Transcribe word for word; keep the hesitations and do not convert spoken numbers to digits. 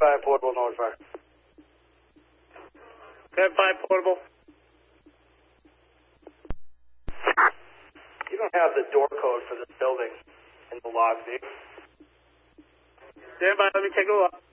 five portable notified. ten five portable. You don't have the door code for this building in the log, do you? Stand by, let me take a look.